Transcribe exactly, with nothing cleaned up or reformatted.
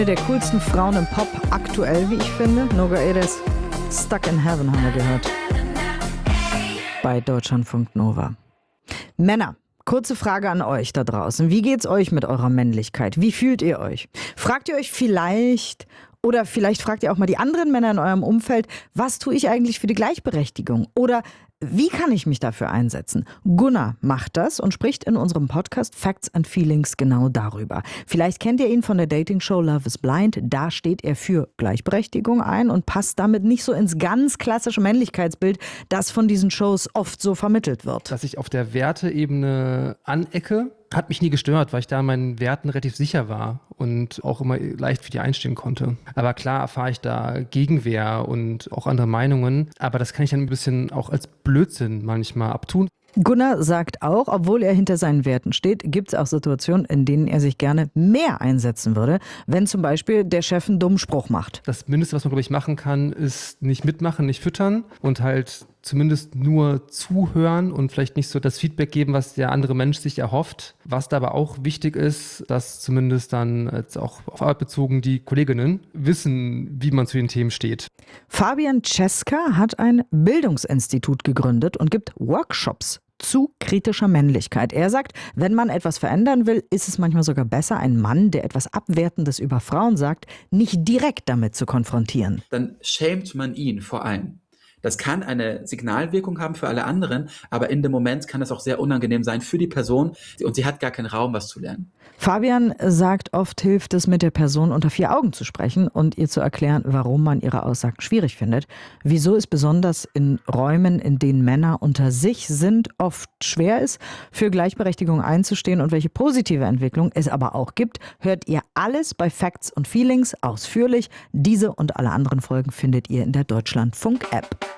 Der coolsten Frauen im Pop aktuell, wie ich finde. Noga Eres, Stuck in Heaven haben wir gehört. Bei Deutschlandfunk Nova. Männer, kurze Frage an euch da draußen. Wie geht's euch mit eurer Männlichkeit? Wie fühlt ihr euch? Fragt ihr euch vielleicht, oder vielleicht fragt ihr auch mal die anderen Männer in eurem Umfeld, was tue ich eigentlich für die Gleichberechtigung? Oder wie kann ich mich dafür einsetzen? Gunnar macht das und spricht in unserem Podcast Facts and Feelings genau darüber. Vielleicht kennt ihr ihn von der Dating-Show Love is Blind. Da steht er für Gleichberechtigung ein und passt damit nicht so ins ganz klassische Männlichkeitsbild, das von diesen Shows oft so vermittelt wird. Dass ich auf der Werteebene anecke, hat mich nie gestört, weil ich da in meinen Werten relativ sicher war und auch immer leicht für die einstehen konnte. Aber klar erfahre ich da Gegenwehr und auch andere Meinungen. Aber das kann ich dann ein bisschen auch als Blödsinn manchmal abtun. Gunnar sagt auch, obwohl er hinter seinen Werten steht, gibt es auch Situationen, in denen er sich gerne mehr einsetzen würde, wenn zum Beispiel der Chef einen dummen Spruch macht. Das Mindeste, was man, glaube ich, machen kann, ist nicht mitmachen, nicht füttern und halt zumindest nur zuhören und vielleicht nicht so das Feedback geben, was der andere Mensch sich erhofft. Was da aber auch wichtig ist, dass zumindest dann jetzt auch auf Arbeit bezogen die Kolleginnen wissen, wie man zu den Themen steht. Fabian Cesca hat ein Bildungsinstitut gegründet und gibt Workshops zu kritischer Männlichkeit. Er sagt, wenn man etwas verändern will, ist es manchmal sogar besser, einen Mann, der etwas Abwertendes über Frauen sagt, nicht direkt damit zu konfrontieren. Dann schämt man ihn vor allem. Das kann eine Signalwirkung haben für alle anderen, aber in dem Moment kann es auch sehr unangenehm sein für die Person und sie hat gar keinen Raum, was zu lernen. Fabian sagt, oft hilft es, mit der Person unter vier Augen zu sprechen und ihr zu erklären, warum man ihre Aussagen schwierig findet. Wieso es besonders in Räumen, in denen Männer unter sich sind, oft schwer ist, für Gleichberechtigung einzustehen und welche positive Entwicklung es aber auch gibt, hört ihr alles bei Facts und Feelings ausführlich. Diese und alle anderen Folgen findet ihr in der Deutschlandfunk-App.